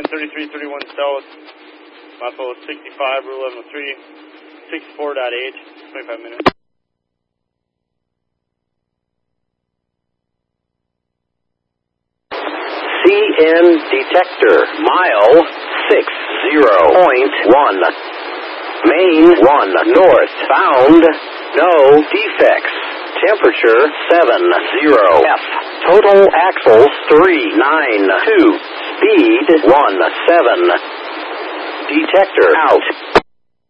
3331 South, Mafo 65, Rule 1103, 64.8, 25 minutes. CN detector, mile 60.1. Main 1 north, found, no defects. Temperature 70 F. Total axles 392. Speed 17. Detector out.